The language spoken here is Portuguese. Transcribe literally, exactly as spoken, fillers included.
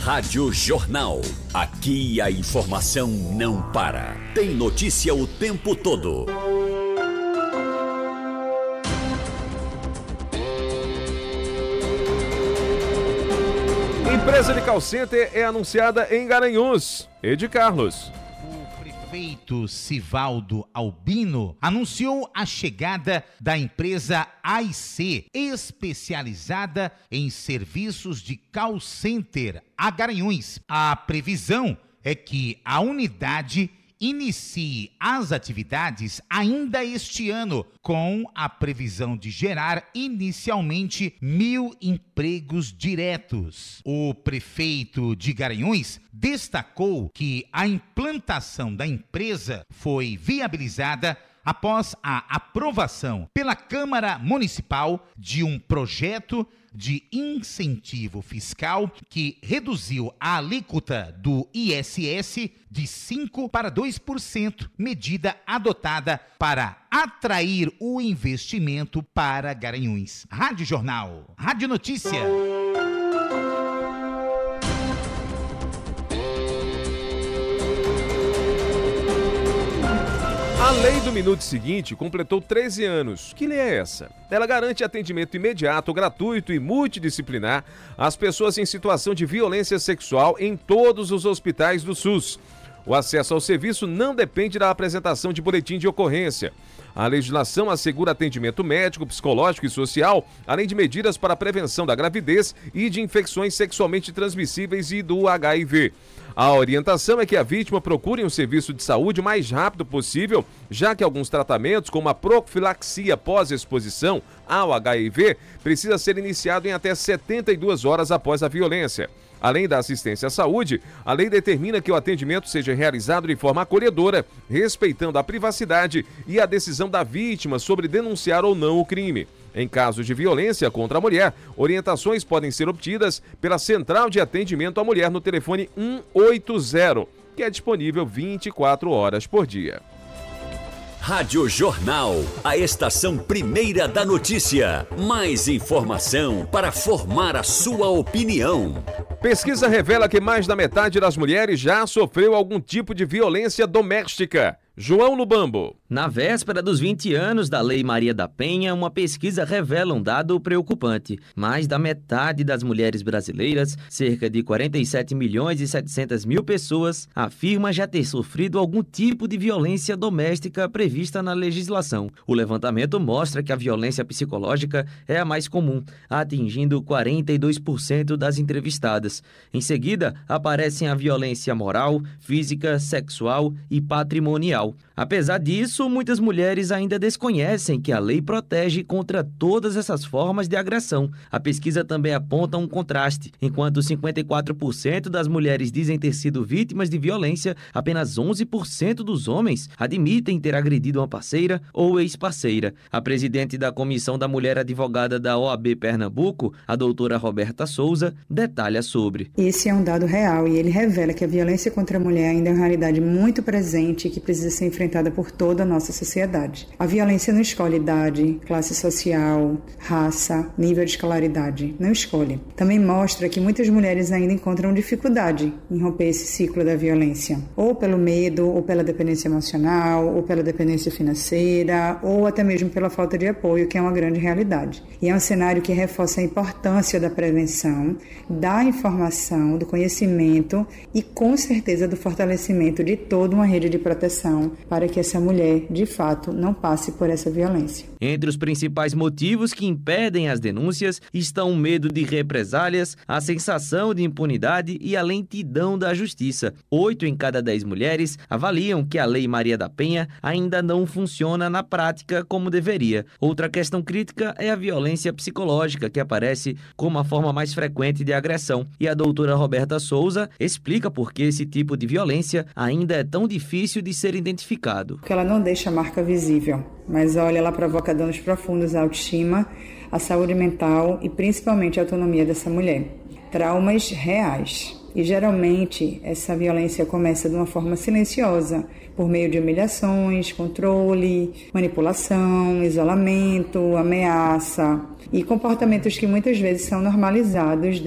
Rádio Jornal. Aqui a informação não para. Tem notícia o tempo todo. Empresa de call center é anunciada em Garanhuns. Ed Carlos. O prefeito Sivaldo Albino anunciou a chegada da empresa A I C, especializada em serviços de call center a Garanhuns. A previsão é que a unidade inicie as atividades ainda este ano, com a previsão de gerar inicialmente mil empregos diretos. O prefeito de Garanhuns destacou que a implantação da empresa foi viabilizada após a aprovação pela Câmara Municipal de um projeto de incentivo fiscal que reduziu a alíquota do I S S de cinco por cento para dois por cento, medida adotada para atrair o investimento para Garanhuns. Rádio Jornal, Rádio Notícia. A lei do minuto seguinte completou treze anos. Que lei é essa? Ela garante atendimento imediato, gratuito e multidisciplinar às pessoas em situação de violência sexual em todos os hospitais do SUS. O acesso ao serviço não depende da apresentação de boletim de ocorrência. A legislação assegura atendimento médico, psicológico e social, além de medidas para a prevenção da gravidez e de infecções sexualmente transmissíveis e do H I V. A orientação é que a vítima procure um serviço de saúde o mais rápido possível, já que alguns tratamentos, como a profilaxia pós-exposição ao H I V, precisa ser iniciado em até setenta e duas horas após a violência. Além da assistência à saúde, a lei determina que o atendimento seja realizado de forma acolhedora, respeitando a privacidade e a decisão da vítima sobre denunciar ou não o crime. Em casos de violência contra a mulher, orientações podem ser obtidas pela Central de Atendimento à Mulher no telefone um oito zero, que é disponível vinte e quatro horas por dia. Rádio Jornal, a estação primeira da notícia. Mais informação para formar a sua opinião. Pesquisa revela que mais da metade das mulheres já sofreu algum tipo de violência doméstica. João Lubambo. Na véspera dos vinte anos da Lei Maria da Penha, uma pesquisa revela um dado preocupante. Mais da metade das mulheres brasileiras, cerca de quarenta e sete milhões e setecentas mil pessoas, afirma já ter sofrido algum tipo de violência doméstica prevista na legislação. O levantamento mostra que a violência psicológica é a mais comum, atingindo quarenta e dois por cento das entrevistadas. Em seguida, aparecem a violência moral, física, sexual e patrimonial. Apesar disso, muitas mulheres ainda desconhecem que a lei protege contra todas essas formas de agressão. A pesquisa também aponta um contraste. Enquanto cinquenta e quatro por cento das mulheres dizem ter sido vítimas de violência, apenas onze por cento dos homens admitem ter agredido uma parceira ou ex-parceira. A presidente da Comissão da Mulher Advogada da O A B Pernambuco, a doutora Roberta Souza, detalha sobre. Esse é um dado real e ele revela que a violência contra a mulher ainda é uma realidade muito presente e que precisa ser enfrentada por toda a nossa sociedade. A violência não escolhe idade, classe social, raça, nível de escolaridade, não escolhe. Também mostra que muitas mulheres ainda encontram dificuldade em romper esse ciclo da violência, ou pelo medo, ou pela dependência emocional, ou pela dependência financeira, ou até mesmo pela falta de apoio, que é uma grande realidade. E é um cenário que reforça a importância da prevenção, da informação, do conhecimento e, com certeza, do fortalecimento de toda uma rede de proteção para que essa mulher, de fato, não passe por essa violência. Entre os principais motivos que impedem as denúncias estão o medo de represálias, a sensação de impunidade e a lentidão da justiça. Oito em cada dez mulheres avaliam que a Lei Maria da Penha ainda não funciona na prática como deveria. Outra questão crítica é a violência psicológica, que aparece como a forma mais frequente de agressão. E a doutora Roberta Souza explica por que esse tipo de violência ainda é tão difícil de ser identificado. Porque ela não deixa marca visível, mas olha, ela provoca danos profundos à autoestima, à saúde mental e principalmente à autonomia dessa mulher. Traumas reais. E geralmente essa violência começa de uma forma silenciosa, por meio de humilhações, controle, manipulação, isolamento, ameaça e comportamentos que muitas vezes são normalizados